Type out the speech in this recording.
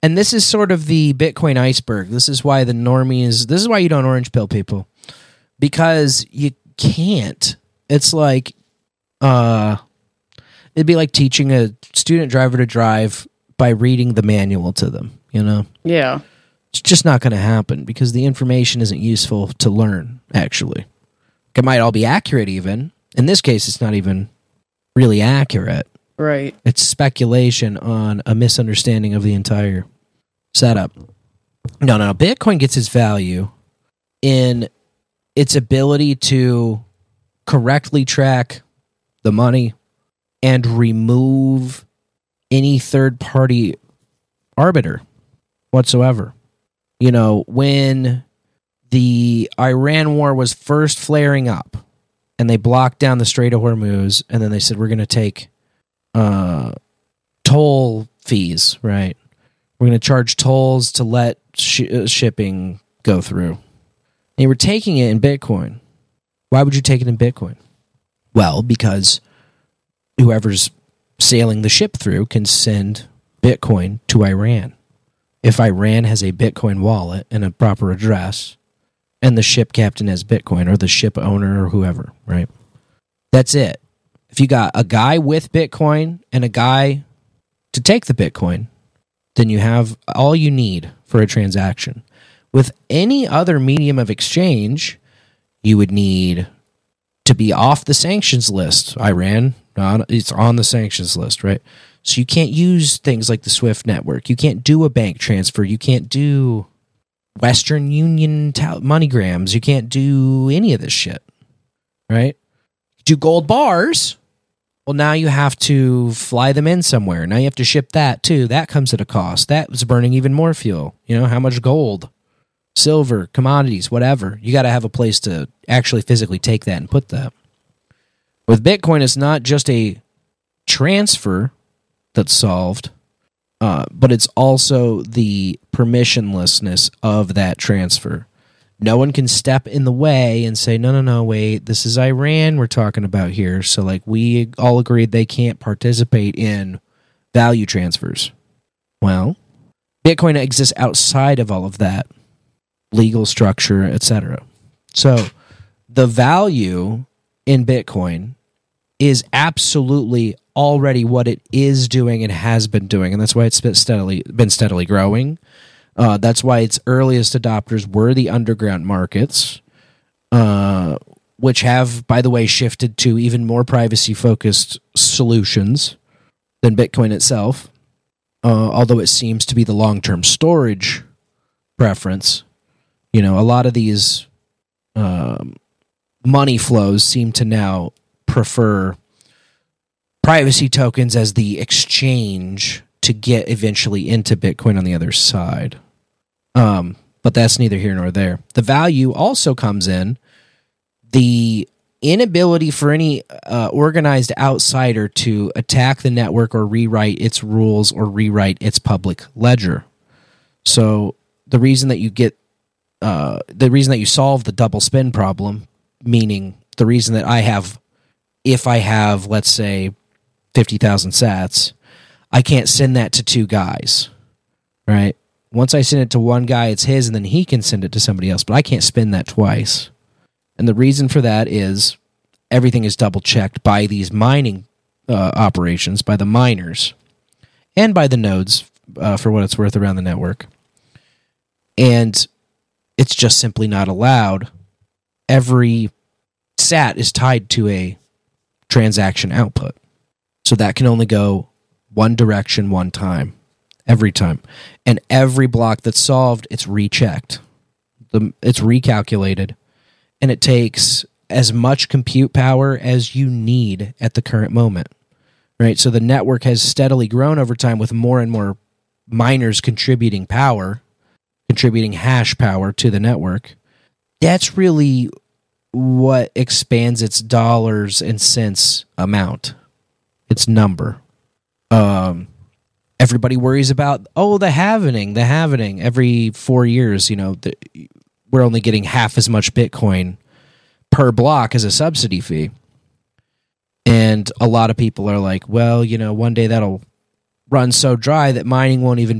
And this is sort of the Bitcoin iceberg. This is why the normies, this is why you don't orange pill people. Because you can't. It's like, it'd be like teaching a student driver to drive by reading the manual to them, you know? Yeah. It's just not going to happen because the information isn't useful to learn, actually. It might all be accurate even. In this case, it's not even really accurate. Right. It's speculation on a misunderstanding of the entire setup. No. Bitcoin gets its value in its ability to correctly track the money and remove any third-party arbiter whatsoever. You know, when the Iran war was first flaring up and they blocked down the Strait of Hormuz, and then they said, we're going to take toll fees, right? We're going to charge tolls to let shipping go through. And you were taking it in Bitcoin. Why would you take it in Bitcoin? Well, because whoever's sailing the ship through can send Bitcoin to Iran. If Iran has a Bitcoin wallet and a proper address, and the ship captain has Bitcoin, or the ship owner, or whoever, right? That's it. If you got a guy with Bitcoin and a guy to take the Bitcoin, then you have all you need for a transaction. With any other medium of exchange, you would need to be off the sanctions list. Iran, it's on the sanctions list, right? So you can't use things like the SWIFT network. You can't do a bank transfer. You can't do Western Union MoneyGrams. You can't do any of this shit, right? Do gold bars. Well, now you have to fly them in somewhere. Now you have to ship that too. That comes at a cost. That was burning even more fuel. You know, how much gold, silver, commodities, whatever. You got to have a place to actually physically take that and put that. With Bitcoin, it's not just a transfer that's solved, but it's also the permissionlessness of that transfer. No one can step in the way and say, no, wait, this is Iran we're talking about here. So, like, we all agreed they can't participate in value transfers. Well, Bitcoin exists outside of all of that legal structure, etc. So, the value in Bitcoin is absolutely already what it is doing and has been doing, and that's why it's been steadily growing. That's why its earliest adopters were the underground markets, which have, by the way, shifted to even more privacy-focused solutions than Bitcoin itself, although it seems to be the long-term storage preference. You know, a lot of these money flows seem to now prefer privacy tokens as the exchange to get eventually into Bitcoin on the other side. But that's neither here nor there. The value also comes in the inability for any organized outsider to attack the network or rewrite its rules or rewrite its public ledger. So the reason that you solve the double spin problem, meaning the reason that if I have, let's say, 50,000 sats, I can't send that to two guys, right? Once I send it to one guy, it's his, and then he can send it to somebody else, but I can't spin that twice. And the reason for that is everything is double-checked by these mining operations, by the miners, and by the nodes, for what it's worth, around the network. And it's just simply not allowed. Every sat is tied to a transaction output. So that can only go one direction one time, every time. And every block that's solved, it's rechecked. It's recalculated. And it takes as much compute power as you need at the current moment. Right? So the network has steadily grown over time with more and more miners contributing hash power to the network. That's really what expands its dollars and cents amount. Its number. Everybody worries about, the halvening. Every 4 years, we're only getting half as much Bitcoin per block as a subsidy fee. And a lot of people are like, well, one day that'll run so dry that mining won't even